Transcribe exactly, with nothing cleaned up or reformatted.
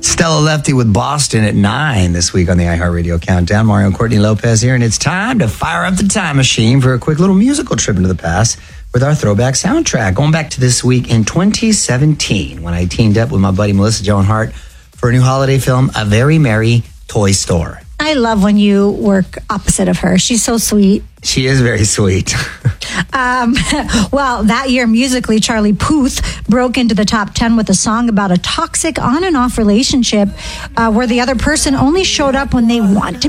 Stella Lefty with Boston at nine this week on the iHeartRadio Countdown. Mario and Courtney Lopez here, and it's time to fire up the time machine for a quick little musical trip into the past with our throwback soundtrack. Going back to this week in twenty seventeen when I teamed up with my buddy Melissa Joan Hart for a new holiday film, A Very Merry Toy Store. I love when you work opposite of her. She's so sweet. She is very sweet. um, well, that year, musically, Charlie Puth broke into the top ten with a song about a toxic on and off relationship uh, where the other person only showed up when they want to